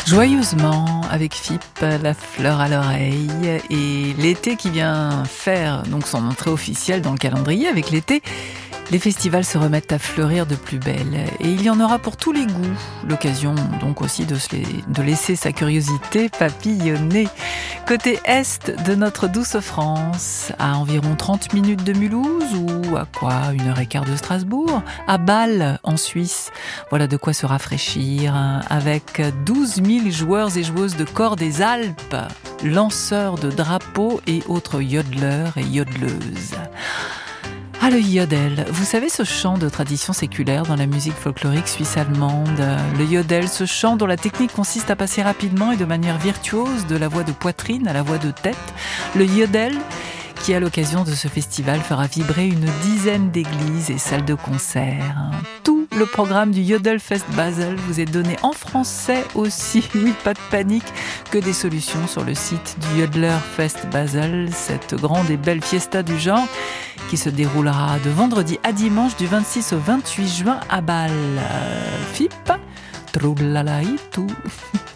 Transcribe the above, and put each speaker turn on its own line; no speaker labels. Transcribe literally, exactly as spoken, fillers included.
Joyeusement avec F I P, la fleur à l'oreille, et l'été qui vient faire donc son entrée officielle dans le calendrier. Avec l'été, les festivals se remettent à fleurir de plus belle, et il y en aura pour tous les goûts. L'occasion donc aussi de, se les, de laisser sa curiosité papillonner. Côté est de notre douce France, à environ trente minutes de Mulhouse, ou à quoi, une heure et quart de Strasbourg, à Bâle en Suisse. Voilà de quoi se rafraîchir, avec douze mille joueurs et joueuses de corps des Alpes, lanceurs de drapeaux et autres yodeleurs et yodeleuses. Ah, le yodel, vous savez, ce chant de tradition séculaire dans la musique folklorique suisse-allemande. Le yodel, ce chant dont la technique consiste à passer rapidement et de manière virtuose de la voix de poitrine à la voix de tête. Le yodel qui, à l'occasion de ce festival, fera vibrer une dizaine d'églises et salles de concert. Tout le programme du Yodelfest Basel vous est donné en français aussi. Oui, pas de panique, que des solutions sur le site du Yodelerfest Basel, cette grande et belle fiesta du genre qui se déroulera de vendredi à dimanche du vingt-six au vingt-huit juin à Bâle. F I P, troulala et tout.